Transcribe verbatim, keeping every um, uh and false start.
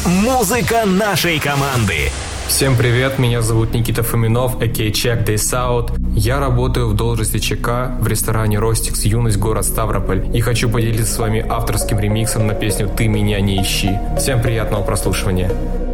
Музыка нашей команды. Всем привет, меня зовут Никита Фоминов, а.к.а. Check This Out. Я работаю в должности ЧК в ресторане Ростикс Юность, город Ставрополь. И хочу поделиться с вами авторским ремиксом на песню «Ты меня не ищи». Всем приятного прослушивания.